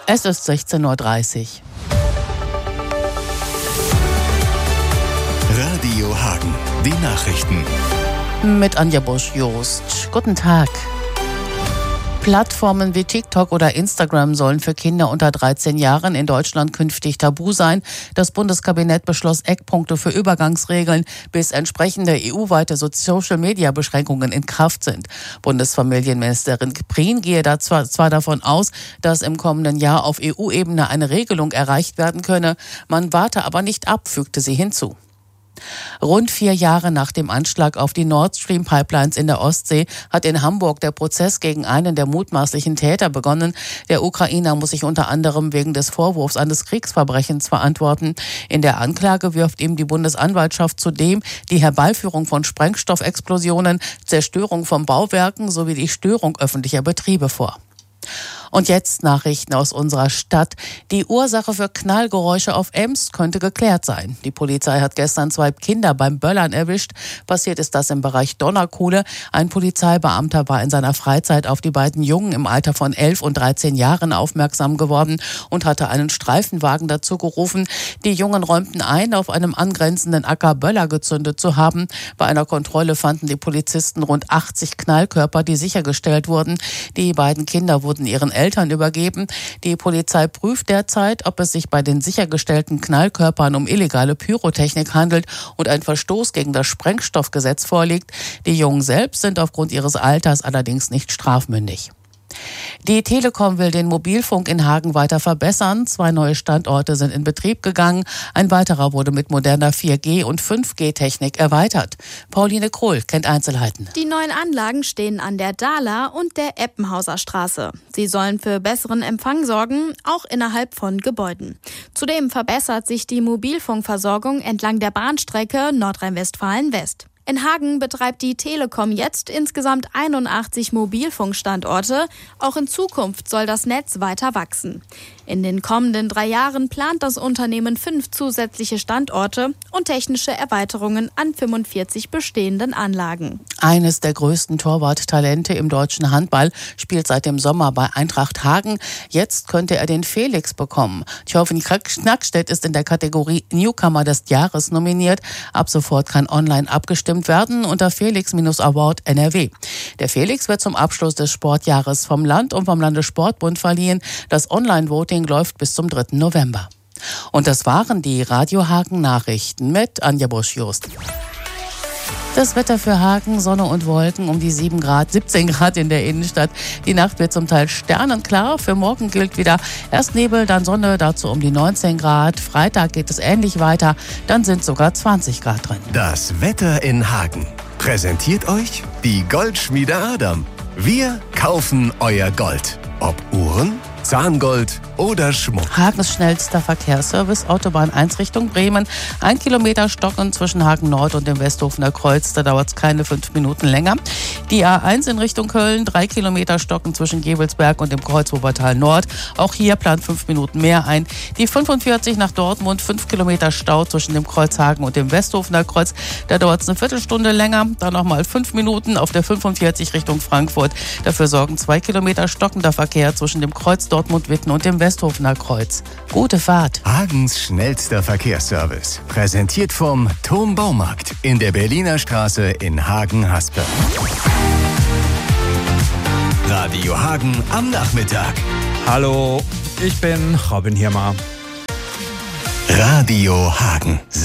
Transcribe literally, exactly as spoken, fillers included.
Es ist sechzehn Uhr dreißig. Radio Hagen, die Nachrichten. Mit Anja Busch-Jost. Guten Tag. Plattformen wie TikTok oder Instagram sollen für Kinder unter dreizehn Jahren in Deutschland künftig tabu sein. Das Bundeskabinett beschloss Eckpunkte für Übergangsregeln, bis entsprechende E U-weite Social-Media-Beschränkungen in Kraft sind. Bundesfamilienministerin Prien gehe da zwar, zwar davon aus, dass im kommenden Jahr auf E U-Ebene eine Regelung erreicht werden könne. Man warte aber nicht ab, fügte sie hinzu. Rund vier Jahre nach dem Anschlag auf die Nord Stream Pipelines in der Ostsee hat in Hamburg der Prozess gegen einen der mutmaßlichen Täter begonnen. Der Ukrainer muss sich unter anderem wegen des Vorwurfs eines Kriegsverbrechens verantworten. In der Anklage wirft ihm die Bundesanwaltschaft zudem die Herbeiführung von Sprengstoffexplosionen, Zerstörung von Bauwerken sowie die Störung öffentlicher Betriebe vor. Und jetzt Nachrichten aus unserer Stadt. Die Ursache für Knallgeräusche auf Ems könnte geklärt sein. Die Polizei hat gestern zwei Kinder beim Böllern erwischt. Passiert ist das im Bereich Donnerkuhle. Ein Polizeibeamter war in seiner Freizeit auf die beiden Jungen im Alter von elf und dreizehn Jahren aufmerksam geworden und hatte einen Streifenwagen dazu gerufen. Die Jungen räumten ein, auf einem angrenzenden Acker Böller gezündet zu haben. Bei einer Kontrolle fanden die Polizisten rund achtzig Knallkörper, die sichergestellt wurden. Die beiden Kinder wurden ihren Eltern übergeben. Die Polizei prüft derzeit, ob es sich bei den sichergestellten Knallkörpern um illegale Pyrotechnik handelt und ein Verstoß gegen das Sprengstoffgesetz vorliegt. Die Jungen selbst sind aufgrund ihres Alters allerdings nicht strafmündig. Die Telekom will den Mobilfunk in Hagen weiter verbessern. Zwei neue Standorte sind in Betrieb gegangen. Ein weiterer wurde mit moderner vier G- und fünf G-Technik erweitert. Pauline Krohl kennt Einzelheiten. Die neuen Anlagen stehen an der Dahler und der Eppenhauser Straße. Sie sollen für besseren Empfang sorgen, auch innerhalb von Gebäuden. Zudem verbessert sich die Mobilfunkversorgung entlang der Bahnstrecke Nordrhein-Westfalen-West. In Hagen betreibt die Telekom jetzt insgesamt einundachtzig Mobilfunkstandorte. Auch in Zukunft soll das Netz weiter wachsen. In den kommenden drei Jahren plant das Unternehmen fünf zusätzliche Standorte und technische Erweiterungen an fünfundvierzig bestehenden Anlagen. Eines der größten Torwarttalente im deutschen Handball spielt seit dem Sommer bei Eintracht Hagen. Jetzt könnte er den Felix bekommen. Thjörven Knackstedt ist in der Kategorie Newcomer des Jahres nominiert. Ab sofort kann online abgestimmt werden unter Felix-Award N R W. Der Felix wird zum Abschluss des Sportjahres vom Land und vom Landessportbund verliehen. Das Online-Voting läuft bis zum dritten November. Und das waren die Radio Hagen Nachrichten mit Anja Busch-Jost. Das Wetter für Hagen, Sonne und Wolken um die sieben Grad, siebzehn Grad in der Innenstadt. Die Nacht wird zum Teil sternenklar. Für morgen gilt wieder erst Nebel, dann Sonne, dazu um die neunzehn Grad. Freitag geht es ähnlich weiter, dann sind sogar zwanzig Grad drin. Das Wetter in Hagen präsentiert euch die Goldschmiede Adam. Wir kaufen euer Gold. Ob Uhren, Zahngold oder Schmuck. Hagens schnellster Verkehrsservice, Autobahn eins Richtung Bremen. Ein Kilometer Stocken zwischen Hagen Nord und dem Westhofener Kreuz. Da dauert es keine fünf Minuten länger. Die A eins in Richtung Köln. Drei Kilometer Stocken zwischen Gevelsberg und dem Kreuz Wuppertal Nord. Auch hier plant fünf Minuten mehr ein. Die fünfundvierzig nach Dortmund. Fünf Kilometer Stau zwischen dem Kreuz Hagen und dem Westhofener Kreuz. Da dauert es eine Viertelstunde länger. Dann nochmal fünf Minuten auf der fünfundvierzig Richtung Frankfurt. Dafür sorgen zwei Kilometer stockender Verkehr zwischen dem Kreuz Dortmund-Witten und dem Westhofener Kreuz. Gute Fahrt. Hagens schnellster Verkehrsservice. Präsentiert vom Turm Baumarkt in der Berliner Straße in Hagen-Haspe. Radio Hagen am Nachmittag. Hallo, ich bin Robin Hirmer. Radio Hagen.